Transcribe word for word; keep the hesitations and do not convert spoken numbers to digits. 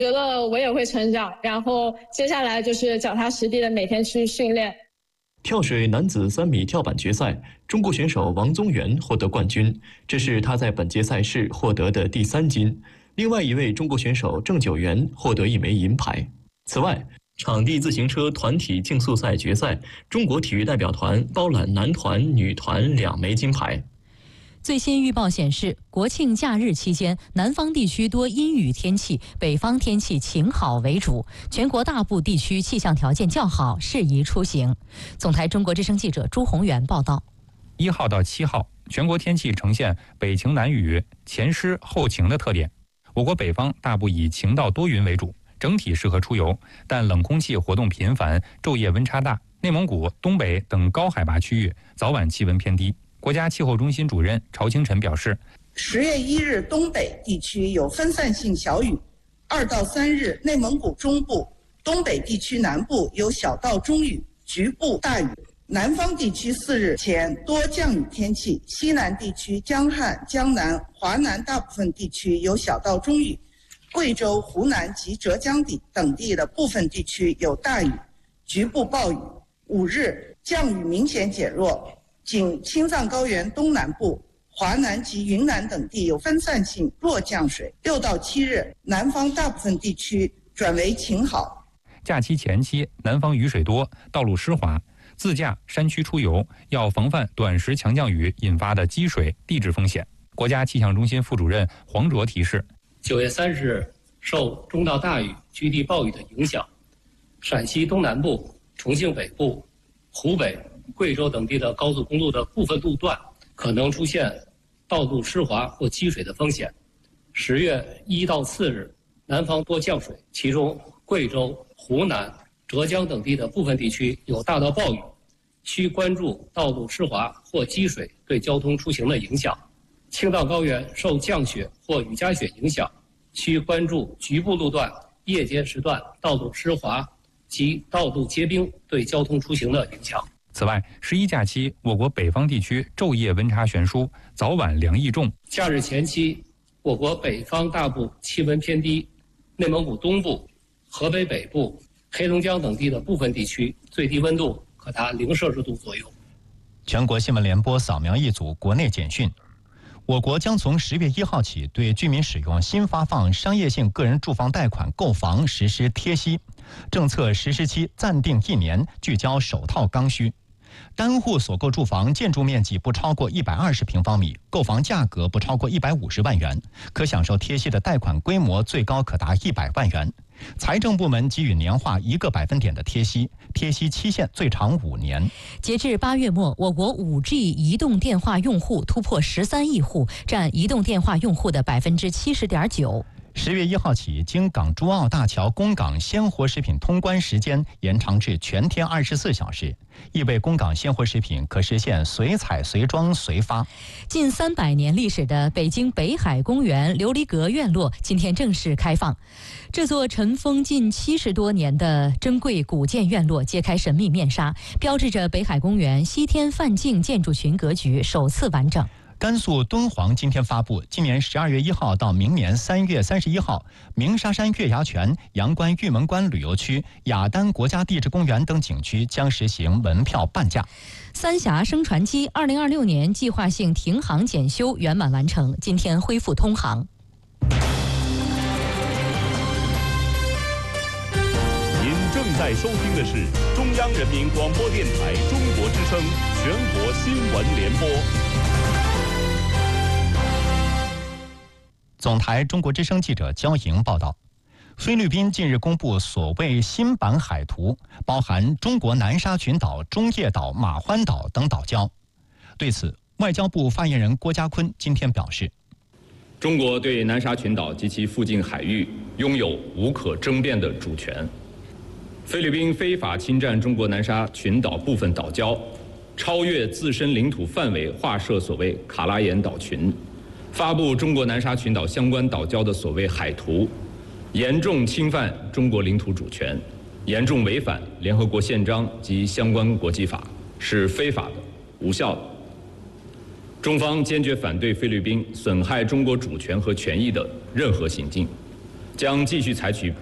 觉得我也会成长，然后接下来就是脚踏实地的每天去训练。 跳水男子三米跳板决赛，中国选手王宗源获得冠军，这是他在本届赛事获得的第三金。另外一位中国选手郑九元获得一枚银牌。此外，场地自行车团体竞速赛决赛，中国体育代表团包揽男团、女团两枚金牌。 最新预报显示，国庆假日期间，南方地区多阴雨天气，北方天气晴好为主，全国大部地区气象条件较好，适宜出行。总台中国之声记者朱宏元报道。 一号到七号，全国天气呈现北晴南雨、前湿后晴的特点。我国北方大部以晴到多云为主，整体适合出游，但冷空气活动频繁，昼夜温差大。内蒙古、东北等高海拔区域早晚气温偏低。国家气候中心主任曹清晨表示， 十月一日东北地区有分散性小雨，二到三日内蒙古中部、东北地区南部有小到中雨，局部大雨。南方地区四日前多降雨天气，西南地区江汉、江南、华南大部分地区有小到中雨，贵州、湖南及浙江地等地的部分地区有大雨，局部暴雨。五日降雨明显减弱，仅青藏高原东南部、华南及云南等地有分散性弱降水。六到七日，南方大部分地区转为晴好。 假期前期，南方雨水多，道路湿滑，自驾山区出游要防范短时强降雨引发的积水、地质风险。国家气象中心副主任黄卓提示， 九月三十日，受中到大雨、局地暴雨的影响，陕西东南部、重庆北部、湖北、贵州等地的高速公路的部分路段可能出现道路湿滑或积水的风险。十月一到四日，南方多降水，其中贵州、湖南、浙江等地的部分地区有大到暴雨，需关注道路湿滑或积水对交通出行的影响。青藏高原受降雪或雨夹雪影响，需关注局部路段夜间时段道路湿滑及道路结冰对交通出行的影响。 此外，十一假期我国北方地区昼夜温差悬殊，早晚凉意重。 假日前期，我国北方大部气温偏低，内蒙古东部、河北北部、黑龙江等地的部分地区最低温度可达零摄氏度左右。 全国新闻联播扫描一组国内简讯。我国将从十月一号起对居民使用新发放商业性个人住房贷款购房实施贴息，政策实施期暂定一年，聚焦首套刚需。单户所购住房建筑面积不超过一百二十平方米，购房价格不超过一百五十万元，可享受贴息的贷款规模最高可达一百万元。财政部门给予年化一个百分点的贴息，贴息期限最长五年。 截至八月末，我国 五 G 移动电话用户突破十三亿户，占移动电话用户的百分之七十点九。 十月一号起，经港珠澳大桥供港鲜活食品通关时间延长至全天二十四小时，意味供港鲜活食品可实现随采随装随发。 近三百年历史的北京北海公园琉璃阁院落今天正式开放。这座尘封近七十多年的珍贵古建院落揭开神秘面纱，标志着北海公园西天梵境建筑群格局首次完整。 甘肃敦煌今天发布，今年十二月一号到明年三月三十一号，鸣沙山月牙泉、阳关玉门关旅游区、雅丹国家地质公园等景区将实行门票半价。 三峡升船机二零二六年计划性停航检修圆满完成，今天恢复通航。 您正在收听的是中央人民广播电台中国之声全国新闻联播。 总台中国之声记者焦莹报道，菲律宾近日公布所谓新版海图，包含中国南沙群岛、中业岛、马欢岛等岛礁。对此，外交部发言人郭家坤今天表示， 中国对南沙群岛及其附近海域拥有无可争辩的主权。菲律宾非法侵占中国南沙群岛部分岛礁，超越自身领土范围划设所谓卡拉岩岛群，发布中国南沙群岛相关岛礁的所谓海图，严重侵犯中国领土主权，严重违反联合国宪章及相关国际法，是非法的、无效的。中方坚决反对菲律宾损害中国主权和权益的任何行径， 将继续采取